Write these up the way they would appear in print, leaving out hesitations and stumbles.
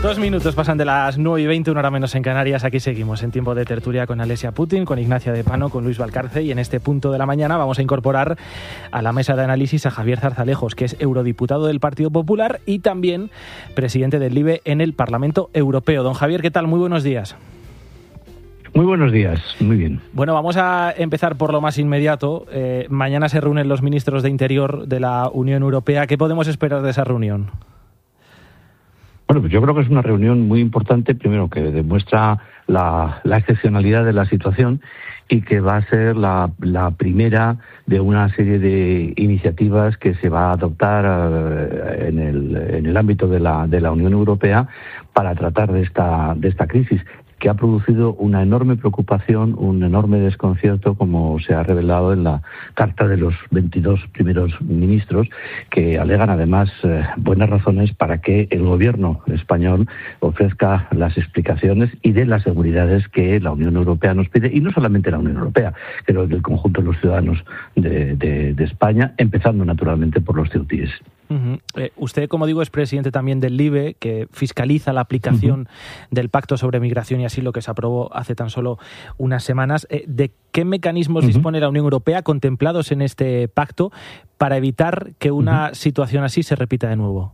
2 minutos pasan de las 9:20, 1 hora menos en Canarias. Aquí seguimos en tiempo de tertulia con Alesia Putin, con Ignacia de Pano, con Luis Valcarce, y en este punto de la mañana vamos a incorporar a la mesa de análisis a Javier Zarzalejos, que es eurodiputado del Partido Popular y también presidente del LIBE en el Parlamento Europeo. Don Javier, ¿qué tal? Muy buenos días. Muy buenos días, muy bien. Bueno, vamos a empezar por lo más inmediato. Mañana se reúnen los ministros de Interior de la Unión Europea. ¿Qué podemos esperar de esa reunión? Bueno, pues yo creo que es una reunión muy importante, primero que demuestra la excepcionalidad de la situación y que va a ser la primera de una serie de iniciativas que se va a adoptar en el ámbito de la Unión Europea para tratar de esta crisis, que ha producido una enorme preocupación, un enorme desconcierto, como se ha revelado en la carta de los 22 primeros ministros, que alegan además buenas razones para que el gobierno español ofrezca las explicaciones y dé las seguridades que la Unión Europea nos pide, y no solamente la Unión Europea, pero el conjunto de los ciudadanos de España, empezando naturalmente por los ceutíes. Usted, como digo, es presidente también del LIBE, que fiscaliza la aplicación del Pacto sobre Migración y Asilo que se aprobó hace tan solo unas semanas. ¿De qué mecanismos dispone la Unión Europea contemplados en este pacto para evitar que una situación así se repita de nuevo?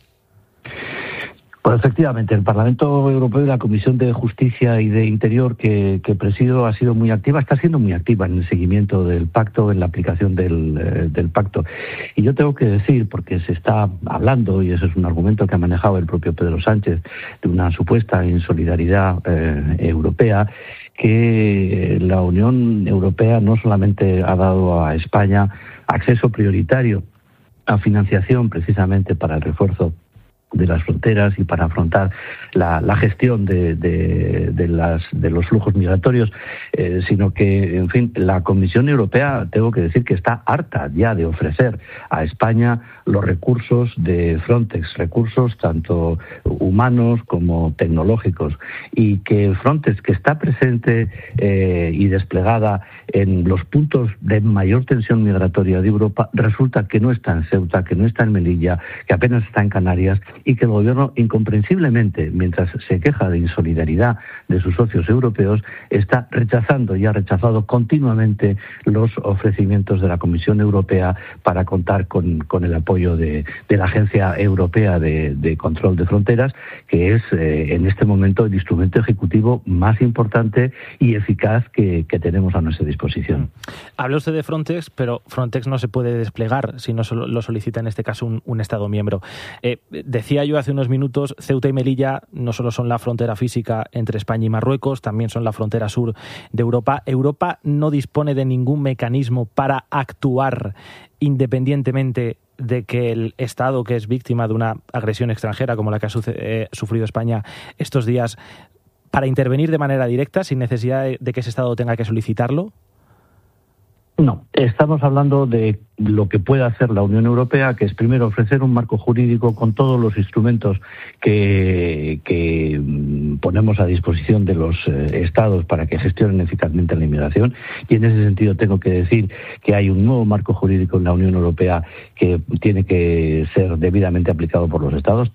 Pues efectivamente, el Parlamento Europeo y la Comisión de Justicia y de Interior que presido ha sido muy activa, está siendo muy activa en el seguimiento del pacto, en la aplicación del pacto. Y yo tengo que decir, porque se está hablando, y eso es un argumento que ha manejado el propio Pedro Sánchez, de una supuesta insolidaridad europea, que la Unión Europea no solamente ha dado a España acceso prioritario a financiación precisamente para el refuerzo de las fronteras y para afrontar la gestión de los flujos migratorios, sino que, en fin, la Comisión Europea, tengo que decir que está harta ya de ofrecer a España los recursos de Frontex, recursos tanto humanos como tecnológicos, y que Frontex, que está presente y desplegada en los puntos de mayor tensión migratoria de Europa, resulta que no está en Ceuta, que no está en Melilla, que apenas está en Canarias, y que el gobierno, incomprensiblemente, mientras se queja de insolidaridad de sus socios europeos, está rechazando y ha rechazado continuamente los ofrecimientos de la Comisión Europea para contar con el apoyo de la Agencia Europea de Control de Fronteras, que es en este momento el instrumento ejecutivo más importante y eficaz que tenemos a nuestra disposición. Habla usted de Frontex, pero Frontex no se puede desplegar si no lo solicita, en este caso, un Estado miembro. Decía yo hace unos minutos, Ceuta y Melilla no solo son la frontera física entre España y Marruecos, también son la frontera sur de Europa. Europa no dispone de ningún mecanismo para actuar independientemente de que el Estado, que es víctima de una agresión extranjera como la que ha sufrido España estos días, para intervenir de manera directa sin necesidad de que ese Estado tenga que solicitarlo. No, estamos hablando de lo que puede hacer la Unión Europea, que es primero ofrecer un marco jurídico con todos los instrumentos que ponemos a disposición de los Estados para que gestionen eficazmente la inmigración, y en ese sentido tengo que decir que hay un nuevo marco jurídico en la Unión Europea que tiene que ser debidamente aplicado por los Estados.